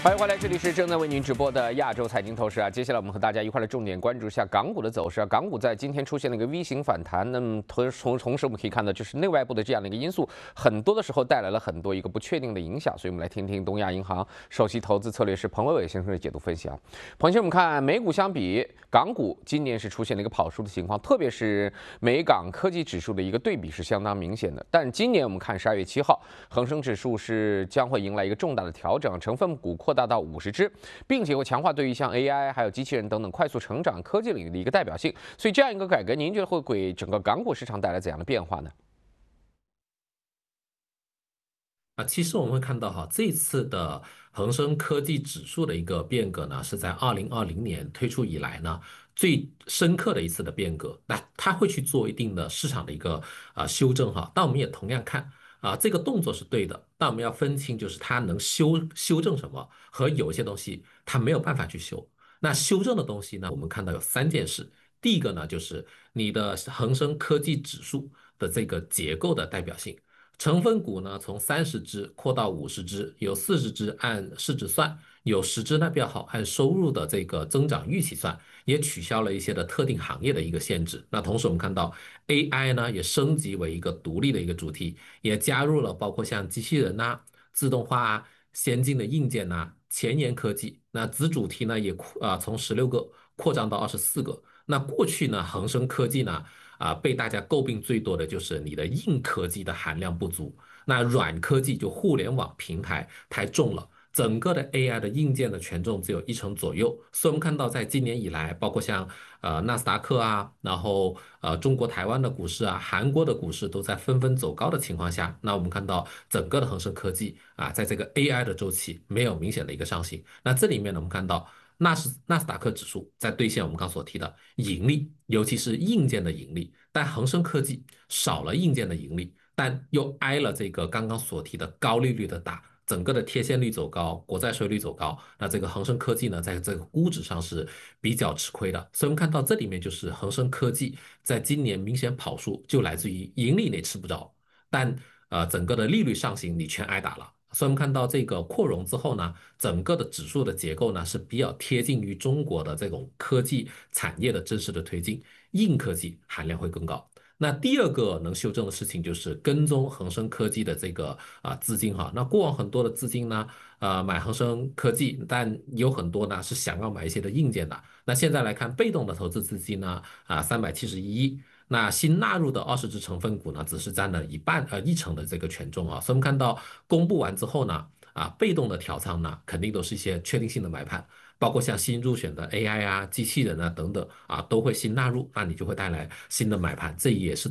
欢迎回来，这里是正在为您直播的亚洲财经透视啊。接下来我们和大家一块来重点关注一下港股的走势啊。港股在今天出现了一个 V 型反弹，那么同时我们可以看到，就是内外部的这样的一个因素，很多的时候带来了很多一个不确定的影响。所以我们来听听东亚银行首席投资策略师彭伟伟先生的解读分析啊。彭先生，我们看美股相比港股，今年是出现了一个跑输的情况，特别是美港科技指数的一个对比是相当明显的。但今年我们看12月7号，恒生指数是将会迎来一个重大的调整，成分股扩大到50只，并且会强化对于像 AI 还有机器人等等快速成长科技领域的一个代表性。所以这样一个改革，您觉得会给整个港股市场带来怎样的变化呢？ 其实我们会看到哈，这次的恒生科技指数的一个变革呢，是在2020年推出以来呢最深刻的一次的变革。那它会去做一定的市场的一个修正哈，但我们也同样看这个动作是对的，但我们要分清就是它能修正什么和有一些东西它没有办法去修。那修正的东西呢，我们看到有3件事。第一个呢，就是你的恒生科技指数的这个结构的代表性。成分股呢从30只扩到50只，有40只按市值算，有10只呢比较好按收入的这个增长预期算，也取消了一些的特定行业的一个限制。那同时我们看到 AI 呢也升级为一个独立的一个主题，也加入了包括像机器人呐、自动化啊、先进的硬件呐、前沿科技。那子主题呢也从16个扩张到24个。那过去呢恒生科技呢被大家诟病最多的就是你的硬科技的含量不足，那软科技就互联网平台太重了。整个的 AI 的硬件的权重只有1成左右，所以我们看到在今年以来，包括像纳斯达克啊，然后中国台湾的股市啊，韩国的股市都在纷纷走高的情况下，那我们看到整个的恒生科技在这个 AI 的周期没有明显的一个上行。那这里面呢，我们看到纳斯达克指数在兑现我们刚所提的盈利，尤其是硬件的盈利，但恒生科技少了硬件的盈利，但又挨了这个刚刚所提的高利率的打，整个的贴现率走高，国债收益率走高，那这个恒生科技呢，在这个估值上是比较吃亏的。所以我们看到这里面就是恒生科技在今年明显跑输，就来自于盈利你吃不着，但整个的利率上行你全挨打了。所以我们看到这个扩容之后呢，整个的指数的结构呢是比较贴近于中国的这种科技产业的真实的推进，硬科技含量会更高。那第二个能修正的事情就是跟踪恒生科技的这个资金哈。那过往很多的资金呢，买恒生科技，但有很多呢是想要买一些的硬件的。那现在来看，被动的投资资金呢371亿。那新纳入的20只成分股呢，只是占了1成的这个权重啊。所以我们看到公布完之后呢，被动的调仓呢，肯定都是一些确定性的买盘，包括像新入选的 AI 啊、机器人啊等等都会新纳入，那你就会带来新的买盘，这也是